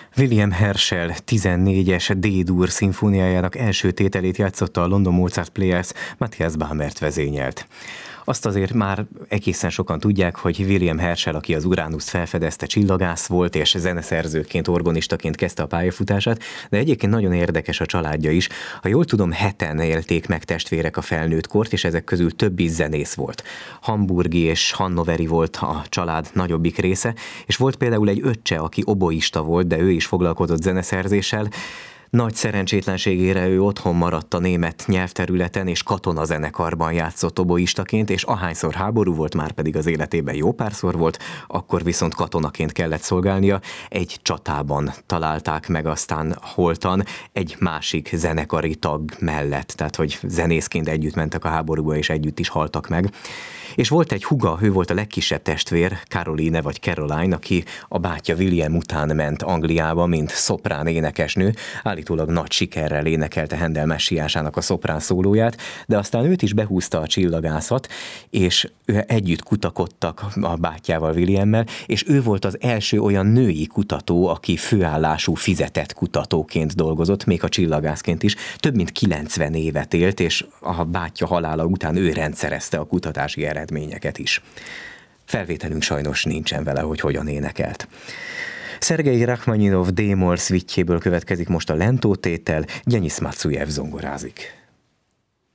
William Herschel 14-es D-dur szimfóniájának első tételét játszotta a London Mozart Players, Matthias Bamert vezényelt. Azt azért már egészen sokan tudják, hogy William Herschel, aki az Uránuszt felfedezte, csillagász volt, és zeneszerzőként, organistaként kezdte a pályafutását, de egyébként nagyon érdekes a családja is. Ha jól tudom, 7-en élték meg testvérek a felnőtt kort, és ezek közül több is zenész volt. Hamburgi és hannoveri volt a család nagyobbik része, és volt például egy öccse, aki oboista volt, de ő is foglalkozott zeneszerzéssel. Nagy szerencsétlenségére ő otthon maradt a német nyelvterületen, és katonazenekarban játszott oboistaként, és ahányszor háború volt, már pedig az életében jó párszor volt, akkor viszont katonaként kellett szolgálnia. Egy csatában találták meg aztán holtan egy másik zenekari tag mellett, tehát hogy zenészként együtt mentek a háborúba, és együtt is haltak meg. És volt egy húga, ő volt a legkisebb testvér, Caroline vagy Caroline, aki a bátyja William után ment Angliába, mint szoprán énekesnő, állítólag nagy sikerrel énekelte Handel messiásának a szoprán szólóját, de aztán őt is behúzta a csillagászat, és együtt kutakodtak a bátyjával, Williammel, és ő volt az első olyan női kutató, aki főállású fizetett kutatóként dolgozott, még a csillagászként is. Több mint 90 évet élt, és a bátyja halála után ő rendszerezte a kutatási eredményeket is. Felvételünk sajnos nincsen vele, hogy hogyan énekelt. Szergej Rachmaninov D-moll szvitjéből következik most a Lentó tétel, Gyenyis Macujev zongorázik.